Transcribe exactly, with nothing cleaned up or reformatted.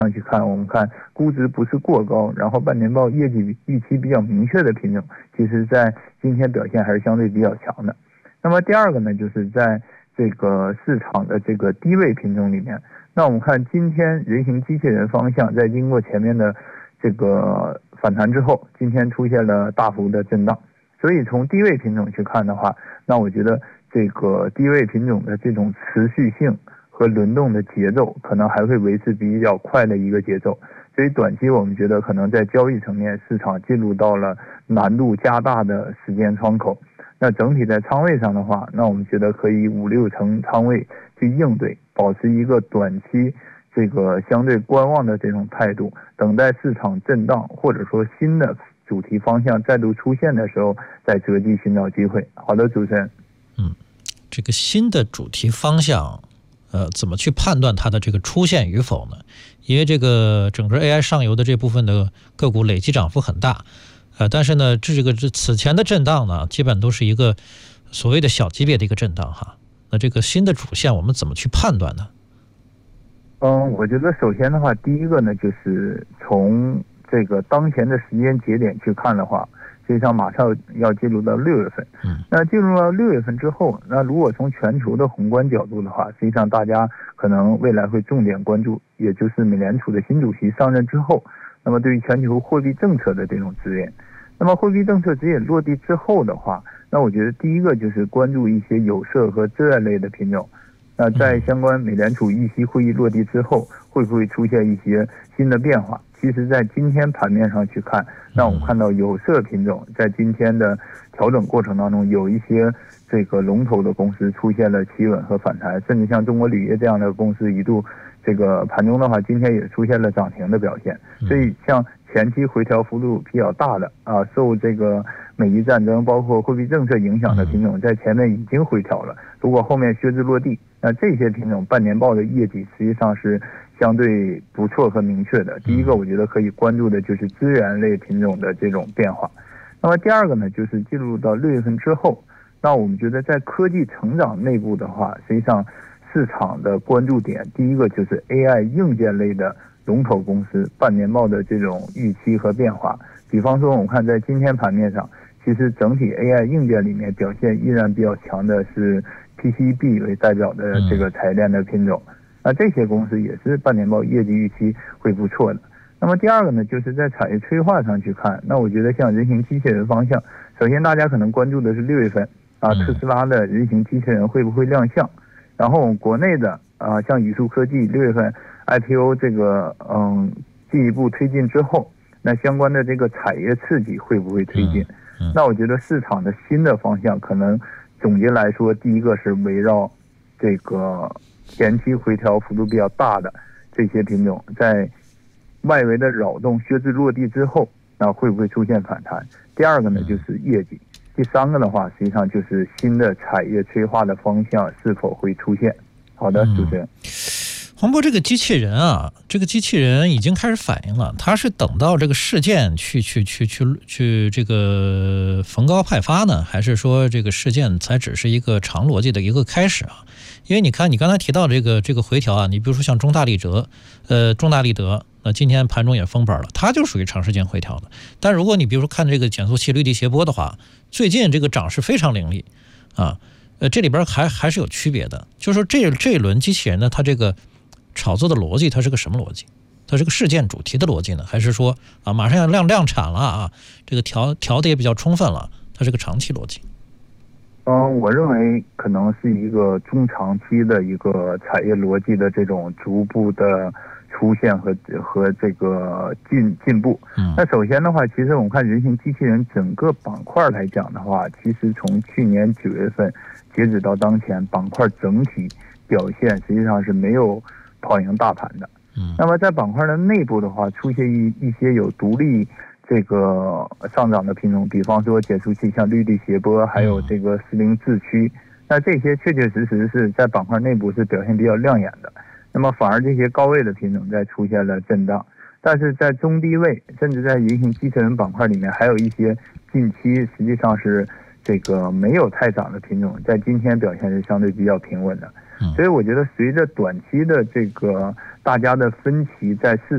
上去看，我们看估值不是过高，然后半年报业绩预期比较明确的品种，其实在今天表现还是相对比较强的。那么第二个呢，就是在这个市场的这个低位品种里面，那我们看今天人形机器人方向在经过前面的这个反弹之后，今天出现了大幅的震荡，所以从低位品种去看的话，那我觉得这个低位品种的这种持续性和轮动的节奏可能还会维持比较快的一个节奏，所以短期我们觉得可能在交易层面市场进入到了难度加大的时间窗口。那整体在仓位上的话，那我们觉得可以五六成仓位去应对，保持一个短期这个相对观望的这种态度，等待市场震荡或者说新的主题方向再度出现的时候再择机寻找机会。好的，主持人。 嗯，这个新的主题方向呃，怎么去判断它的这个出现与否呢？因为这个整个 A I 上游的这部分的个股累计涨幅很大，呃，但是呢，这个这此前的震荡呢，基本都是一个所谓的小级别的一个震荡哈。那这个新的主线我们怎么去判断呢？ 嗯，我觉得首先的话，第一个呢，就是从这个当前的时间节点去看的话，实际上马上要进入到六月份。 嗯， 那进入到六月份之后，那如果从全球的宏观角度的话，实际上大家可能未来会重点关注，也就是美联储的新主席上任之后，那么对于全球货币政策的这种指引。那么货币政策指引落地之后的话，那我觉得第一个就是关注一些有色和资源类的品种。那在相关美联储议息会议落地之后，会不会出现一些新的变化？其实在今天盘面上去看，那我们看到有色品种在今天的调整过程当中，有一些这个龙头的公司出现了企稳和反弹，甚至像中国铝业这样的公司一度这个盘中的话，今天也出现了涨停的表现。所以像前期回调幅度比较大的啊，受这个美伊战争包括货币政策影响的品种，在前面已经回调了。如果后面靴子落地，那这些品种半年报的业绩实际上是相对不错和明确的。第一个我觉得可以关注的就是资源类品种的这种变化。那么第二个呢，就是进入到六月份之后，那我们觉得在科技成长内部的话，实际上市场的关注点，第一个就是 A I 硬件类的龙头公司半年报的这种预期和变化。比方说我们看在今天盘面上，其实整体 A I 硬件里面表现依然比较强的是 P C B 为代表的这个材料的品种，那这些公司也是半年报业绩预期会不错的。那么第二个呢，就是在产业催化上去看，那我觉得像人形机器人方向，首先大家可能关注的是六月份啊，特斯拉的人形机器人会不会亮相，然后国内的啊，像宇树科技六月份 I P O 这个嗯进一步推进之后，那相关的这个产业刺激会不会推进？那我觉得市场的新的方向可能总结来说，第一个是围绕这个前期回调幅度比较大的这些品种，在外围的扰动靴子落地之后，那会不会出现反弹？第二个呢，就是业绩。第三个的话，实际上就是新的产业催化的方向是否会出现。好的，主持人。 黄渤，这个机器人啊，这个机器人已经开始反应了，它是等到这个事件去去去去去这个逢高派发呢，还是说这个事件才只是一个长逻辑的一个开始啊？因为你看，你刚才提到这个这个回调啊，你比如说像中大力德，呃，中大力德，那今天盘中也封板了，它就属于长时间回调的。但如果你比如说看这个减速器绿地斜波的话，最近这个涨势非常凌厉啊，呃，这里边还还是有区别的，就是说这这一轮机器人呢，它这个炒作的逻辑，它是个什么逻辑？它是个事件主题的逻辑呢，还是说啊马上要量量产了啊，这个调调的也比较充分了，它是个长期逻辑？ 嗯，我认为可能是一个中长期的一个产业逻辑的这种逐步的出现和和这个进进步。嗯，那首先的话，其实我们看人形机器人整个板块来讲的话，其实从去年九月份截止到当前，板块整体表现实际上是没有跑赢大盘的。嗯，那么在板块的内部的话，出现一一些有独立这个上涨的品种，比方说减速器，像绿地斜波，还有这个四零智驱，那这些确确实实是在板块内部是表现比较亮眼的。那么反而这些高位的品种在出现了震荡，但是在中低位，甚至在人形机器人板块里面，还有一些近期实际上是这个没有太涨的品种，在今天表现是相对比较平稳的。所以我觉得随着短期的这个大家的分歧在市